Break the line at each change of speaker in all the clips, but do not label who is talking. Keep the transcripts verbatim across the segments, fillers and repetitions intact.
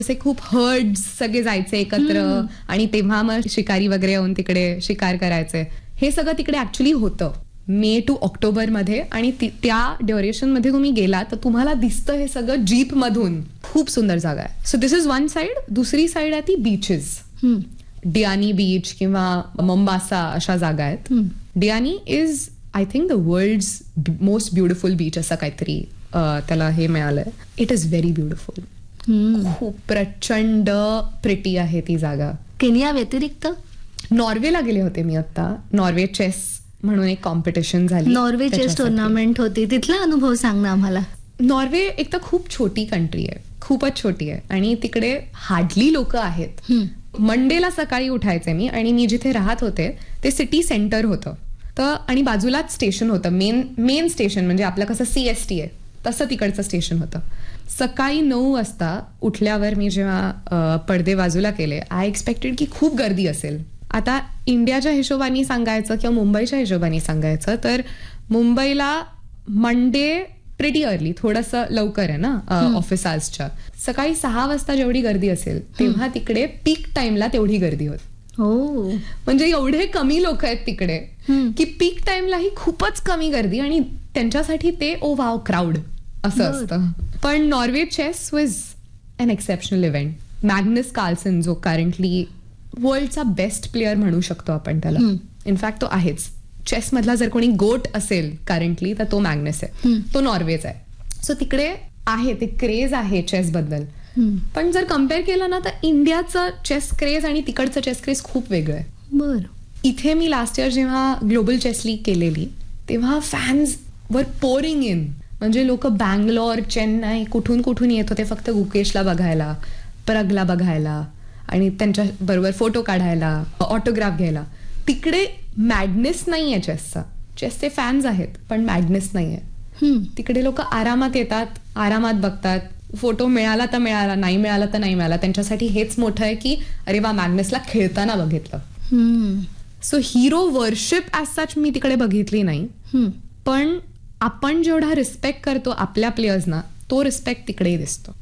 असे खूप हर्ड सगळे जायचे एकत्र आणि तेव्हा मग शिकारी वगैरे येऊन तिकडे शिकार करायचे. हे सगळं तिकडे ऍक्च्युली होतं मे टू ऑक्टोबर मध्ये. आणि त्या ड्युरेशन मध्ये तुम्ही गेला तर तुम्हाला दिसतं हे सगळं जीप मधून. खूप सुंदर जागा आहे. So this is one side. दुसरी साइड आहे ती बीचेस. डियानी बीच किंवा मंबासा अशा जागा आहेत. डियानी is I think the world's most beautiful beach असं काहीतरी त्याला हे मिळालंय. It is very beautiful. खूप प्रचंड प्रिटी आहे ती जागा.
केनिया व्यतिरिक्त
नॉर्वेला गेले होते मी आता. नॉर्वे चेस म्हणून एक कॉम्पिटिशन झाली.
नॉर्वे चेस टुर्नामेंट होती. तिथला अनुभव सांग ना आम्हाला.
नॉर्वे एक तर खूप छोटी कंट्री आहे. खूपच छोटी आहे आणि तिकडे हार्डली लोक आहेत. मंडेला सकाळी उठायचे मी आणि मी जिथे राहत होते ते सिटी सेंटर होतं. तर आणि बाजूलाच स्टेशन होतं. मेन मेन स्टेशन म्हणजे आपलं कसं सीएसटी आहे तसं तिकडचं स्टेशन होतं. सकाळी नऊ वाजता उठल्यावर मी जेव्हा पडदे बाजूला केले आय एक्सपेक्टेड की खूप गर्दी असेल. आता इंडियाच्या हिशोबाने सांगायचं किंवा मुंबईच्या हिशोबाने सांगायचं तर मुंबईला मंडे प्रिटी अर्ली, थोडंसं लवकर आहे ना ऑफिस आवर्सच्या. सकाळी सहा वाजता जेवढी गर्दी असेल तेव्हा तिकडे पीक टाइमला तेवढी गर्दी होती.
हो,
म्हणजे एवढे कमी लोक आहेत तिकडे की पीक टाइमलाही खूपच कमी गर्दी आणि त्यांच्यासाठी ते ओ वाव क्राऊड असं असतं. पण Norway chess was an exceptional event. Magnus Carlsen जो करंटली वर्ल्डचा बेस्ट प्लेअर म्हणू शकतो आपण त्याला. इनफॅक्ट तो आहेच. चेस मधला जर कोणी गोट असेल करंटली तर तो मॅग्नस आहे. तो नॉर्वेचा आहे. सो तिकडे आहे ते क्रेज आहे चेस बद्दल. पण जर कम्पेअर केलं ना तर इंडियाचं चेस क्रेज आणि तिकडचं चेस क्रेज खूप वेगळं आहे.
बर.
इथे मी लास्ट इयर जेव्हा ग्लोबल चेस लीग केलेली तेव्हा फॅन्स वर पोरिंग इन. म्हणजे लोक बँगलोर, चेन्नई कुठून कुठून येत होते फक्त गुकेशला बघायला, प्रगला बघायला आणि त्यांच्या बरोबर फोटो काढायला, ऑटोग्राफ घ्यायला. तिकडे मॅडनेस नाहीये चेसचा. चेसचे फॅन्स आहेत पण मॅडनेस नाहीये. तिकडे लोक आरामात येतात, आरामात बघतात. फोटो मिळाला तर मिळाला, नाही मिळाला तर नाही मिळाला. त्यांच्यासाठी हेच मोठं आहे की अरे वा मॅग्नसला खेळताना बघितलं. सो हिरो वर्शिप ऍज सच मी तिकडे बघितली नाही. पण आपण जेवढा रिस्पेक्ट करतो आपल्या प्लेयर्सना तो रिस्पेक्ट तिकडेही दिसतो.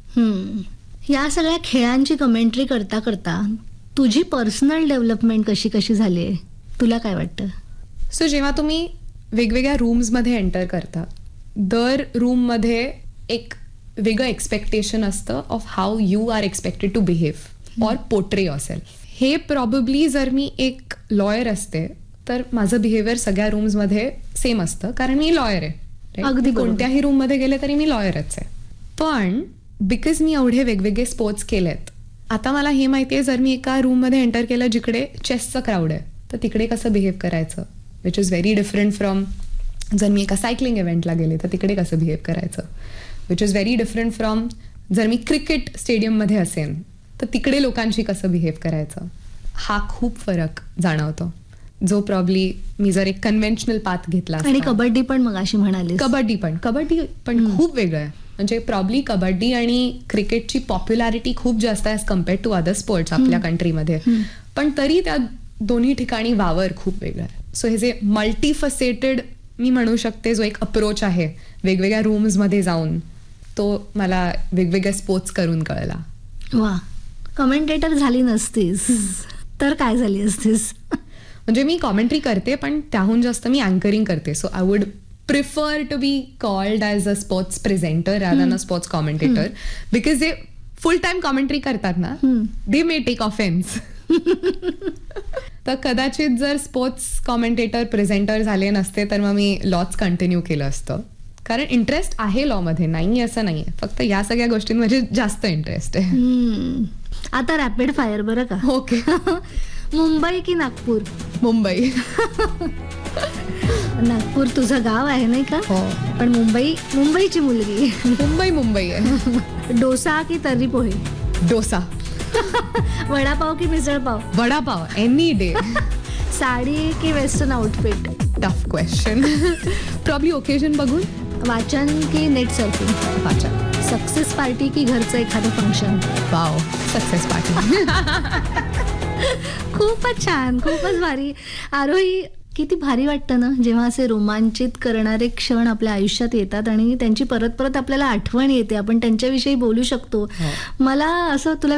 या सगळ्या खेळांची कमेंट्री करता करता तुझी पर्सनल डेव्हलपमेंट कशी कशी झाली आहे तुला काय वाटतं?
सो जेव्हा तुम्ही वेगवेगळ्या रूम्स मध्ये एंटर करता दर रूम मध्ये एक वेगळं एक्सपेक्टेशन असतं of how you R expected to behave or portray yourself. हे प्रॉबेबली जर मी एक लॉयर असते तर माझं बिहेवियर सगळ्या रूम्स मध्ये सेम असतं कारण मी लॉयर आहे. अगदी कोणत्याही रूम मध्ये गेले तरी मी लॉयरच आहे. पण बिकॉज मी एवढे वेगवेगळे स्पोर्ट्स केलेत आता मला हे माहिती आहे जर मी एका रूम मध्ये एंटर केलं जिकडे चेसचं क्राऊड आहे तर तिकडे कसं बिहेव करायचं. Which is very different from जर मी एका सायकलिंग इव्हेंटला गेले तर तिकडे कसं बिहेव करायचं. Which is very different from जर मी क्रिकेट स्टेडियममध्ये असेन तर तिकडे लोकांशी कसं बिहेव करायचं. हा खूप फरक जाणवतो जो प्रॉब्ली मी जर एक कन्व्हेन्शनल पाथ घेतला.
आणि कबड्डी पण मग अशी म्हणाली.
कबड्डी पण कबड्डी पण खूप वेगळं आहे. म्हणजे प्रॉब्ली कबड्डी आणि क्रिकेटची पॉप्युलॅरिटी खूप जास्त आहे as compared to other sports आपल्या कंट्रीमध्ये. पण तरी त्या दोन्ही ठिकाणी वावर खूप वेगळा आहे. सो हे जे मल्टीफसेटेड मी म्हणू शकते जो एक अप्रोच आहे वेगवेगळ्या रूम्स मध्ये जाऊन तो मला वेगवेगळ्या स्पोर्ट्स करून कळला.
वा. कमेंटेटर झाली नसतीस तर काय झाली असतीस?
म्हणजे मी कॉमेंट्री करते पण त्याहून जास्त मी अँकरिंग करते. So I would prefer to be called as a sports presenter rather than a sports commentator because जे फुल टाइम कॉमेंट्री करतात ना दे मे टेक ऑफेन्स. तर कदाचित जर स्पोर्ट्स कॉमेंटेटर प्रेझेंटर झाले नसते तर मग मी लॉच कंटिन्यू केलं असतं. कारण इंटरेस्ट आहे लॉ मध्ये, नाही असं नाहीये, फक्त या सगळ्या गोष्टींमध्ये जास्त इंटरेस्ट आहे.
आता रॅपिड फायर बरं का?
ओके.
मुंबई की नागपूर?
मुंबई.
नागपूर तुझं गाव आहे नाही का?
हो.
पण मुंबई मुंबईची मुलगी.
मुंबई मुंबई आहे.
डोसा की तर्री पोहे?
डोसा.
वडापाव की मिसळ पाव?
Vada pav any day.
साडी की western outfit?
Tough question. Probably occasion बघून.
वाचन की नेट सर्फिंग?
वाचन.
सक्सेस पार्टी की घरचं एखादं फंक्शन?
Wow, success party.
खूपच छान, खूपच भारी. आरोही, किती भारी वाटतं ना जेव्हा असे रोमांचित करणारे क्षण आपल्या आयुष्यात येतात आणि त्यांची परत परत आपल्याला आठवण येते, आपण त्यांच्याविषयी बोलू शकतो. मला असं तुला